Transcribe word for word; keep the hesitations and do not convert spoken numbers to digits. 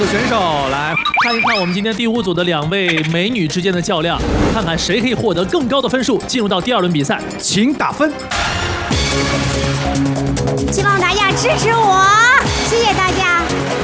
的选手，来看一看我们今天第五组的两位美女之间的较量，看看谁可以获得更高的分数，进入到第二轮比赛，请打分。 希望大家支持我。